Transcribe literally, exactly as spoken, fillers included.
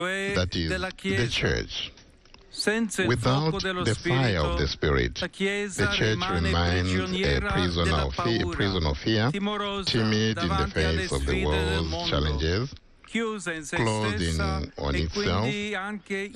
that is the church. Without the fire of the Spirit, the church remains a prisoner of fear, a prison of fear, timid in the face of the world's challenges, closed in on itself,